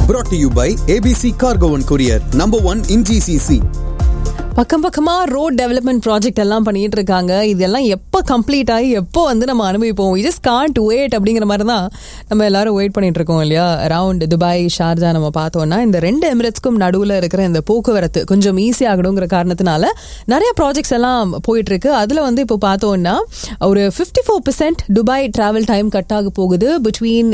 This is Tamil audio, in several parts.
brought to you by ABC Cargo and Courier, number 1 in GCC. பக்கம் பக்கமா ரோட் டெவலப்மெண்ட் ப்ராஜெக்ட் எல்லாம் பண்ணிட்டு இருக்காங்க. இதெல்லாம் எப்போ கம்ப்ளீட் ஆகி எப்போ வந்து நம்ம அனுபவிப்போம், we just can't wait அப்படிங்கிற மாதிரி தான் நம்ம எல்லாரும் வெயிட் பண்ணிட்டு இருக்கோம் இல்லையா. அரவுண்ட் துபாய், ஷார்ஜா நம்ம பார்த்தோம்னா இந்த ரெண்டு எமிரேட்ஸ்க்கும் நடுவில் இருக்கிற இந்த போக்குவரத்து கொஞ்சம் ஈஸி ஆகணுங்கிற காரணத்தினால நிறைய ப்ராஜெக்ட்ஸ் எல்லாம் போயிட்டு இருக்கு. அதில் வந்து இப்போ பார்த்தோம்னா ஒரு 54% துபாய் டிராவல் டைம் கட் ஆக போகுது பிட்வீன்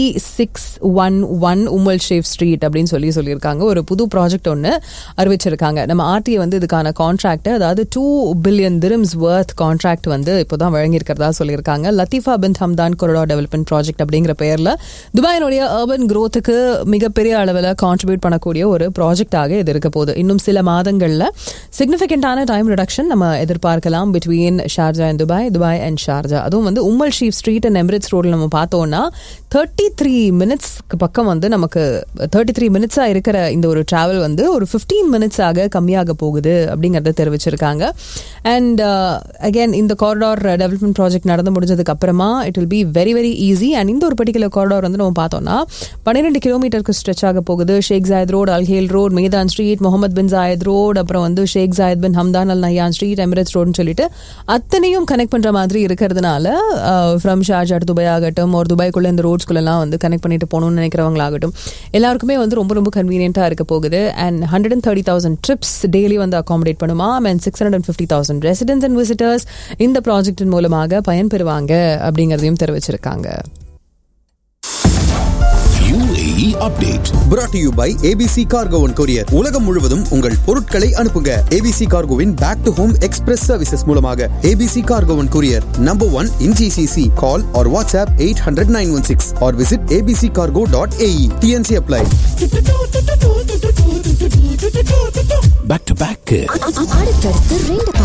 E611 உமல் ஷேஃப் ஸ்ட்ரீட் அப்படின்னு சொல்லியிருக்காங்க. ஒரு புது ப்ராஜெக்ட் ஒன்று அறிவிச்சிருக்காங்க. நம்ம ஆர்டிஏ வந்து இதுக்கான கான்ட்ராக்ட், அதாவது 2 பில்லியன் திரம்ஸ் வர்த் கான்ட்ராக்ட் வந்து இப்போதான் வழங்கியிருக்கிறதா சொல்லியிருக்காங்க. லத்தீஃபா பின் ஹம்தான் கொரிடார் டெவலப்மெண்ட் ப்ராஜெக்ட் அப்படிங்கிற பெயர்ல துபாயினுடைய அர்பன் growthக்கு மிகப்பெரிய அளவில் கான்ட்ரிபியூட் பண்ணக்கூடிய ஒரு ப்ராஜெக்டாக இது இருக்க போகுது. இன்னும் சில மாதங்கள்ல சிக்னிஃபிகண்டான டைம் ரிடக்ஷன் நம்ம எதிர்பார்க்கலாம் between Sharjah and Dubai and Sharjah. அதுவும் வந்து உமல் ஷீப் ஸ்ட்ரீட் அண்ட் எமிரேட்ஸ் ரோட்ல நம்ம பார்த்தோம்னா 33 மினிட்ஸ்க்கு பக்கம் வந்து நமக்கு 33 மினிட்ஸா இருக்கிற இந்த ஒரு டிராவல் வந்து ஒரு 15 மினிட்ஸாக கம்மியாக போகுது அப்படிங்கறத தெரிவிச்சிருக்காங்க. அண்ட் அகைன் இந்த காரிடார் டெவலப்மெண்ட் ப்ராஜெக்ட் நடந்து முடிஞ்சதுக்கு அப்புறமா it will be very very easy. And இந்த ஒரு பர்டிகுலர் காரிடார் வந்து நம்ம பார்த்தோம்னா 12 கிலோமீட்டருக்கு ஸ்ட்ரெச் ஆக போகுது. ஷேக் Zayed road, அல்ஹேல் road, மேதான் street, Mohammed bin Zayed road, அப்புறம் வந்து ஷேக் ஜாயத் பின் Hamdan Al Nahyan street, Emirates ரோட்னு சொல்லிட்டு அத்தனையும் கனெக்ட் பண்ற மாதிரி இருக்கிறதுனால ஃப்ரம் ஷார்ஜா டு துபாய் ஆகட்டும், ஒரு துபாய்க்குள்ள இந்த ரோட்ஸ்குள்ளெல்லாம் வந்து கனெக்ட் பண்ணிட்டு போகணும்னு நினைக்கிறவங்களாகட்டும், எல்லாருக்குமே வந்து ரொம்ப ரொம்ப கன்வீனியன்ட்டா இருக்க போகுது. அண்ட் 130,000 ட்ரிப்ஸ் டெய்லி வந்து அகாமடேட் பண்ணுமா. அண்ட் 650,000 ரெசிடென்ட்ஸ் அண்ட் விசிட்டர்ஸ் இந்த ப்ராஜெக்டின் மூலமாக பயன்பெறுவாங்க அப்படிங்கறதையும் தெரிவிச்சிருக்காங்க. UAE update brought to you by ABC Cargo and Courier. உலகம் முழுவதும் உங்கள் பொருட்களை அனுப்புங்க. ABC Cargoவின் back to home express services மூலமாக. ABC Cargo and Courier, number 1 in GCC. Call or WhatsApp 800-916 or visit abccargo.ae. TNC apply. Back to back. அடுத்தடுத்து 2